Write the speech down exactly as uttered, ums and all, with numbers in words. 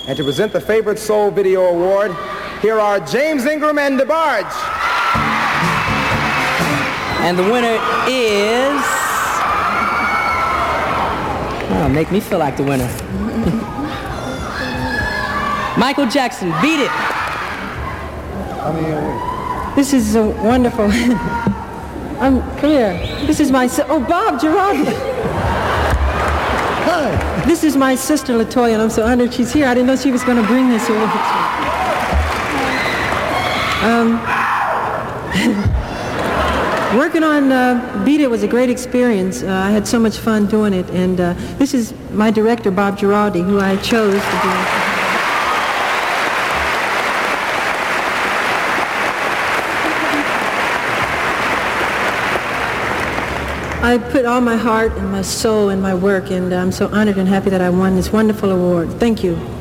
And to present the Favorite Soul Video Award, here are James Ingram and DeBarge. And the winner is... Oh, make me feel like the winner. Michael Jackson, Beat It. This is a wonderful. I'm clear. This is my si- oh Bob Girardi. Hi. This is my sister Latoya, and I'm so honored she's here. I didn't know she was going to bring this award. Um, working on uh, Beat It was a great experience. Uh, I had so much fun doing it, and uh, this is my director Bob Girardi, who I chose to do it. I put all my heart and my soul in my work, and I'm so honored and happy that I won this wonderful award. Thank you.